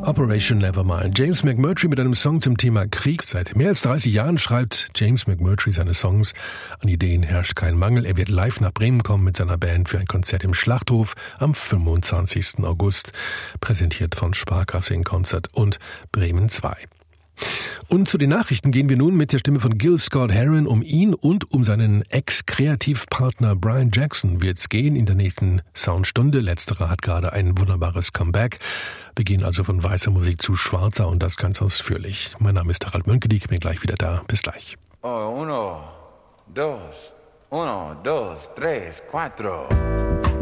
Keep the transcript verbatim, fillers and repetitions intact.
Operation Nevermind. James McMurtry mit einem Song zum Thema Krieg. Seit mehr als dreißig Jahren schreibt James McMurtry seine Songs. An Ideen herrscht kein Mangel. Er wird live nach Bremen kommen mit seiner Band für ein Konzert im Schlachthof am fünfundzwanzigsten August. Präsentiert von Sparkasse in Concert und Bremen zwei. Und zu den Nachrichten gehen wir nun mit der Stimme von Gil Scott-Heron. Um ihn und um seinen Ex-Kreativpartner Brian Jackson wird's gehen in der nächsten Soundstunde. Letzterer hat gerade ein wunderbares Comeback. Wir gehen also von weißer Musik zu schwarzer und das ganz ausführlich. Mein Name ist Harald Mönke, ich bin gleich wieder da. Bis gleich. Oh, uno, dos, uno, dos, tres, cuatro.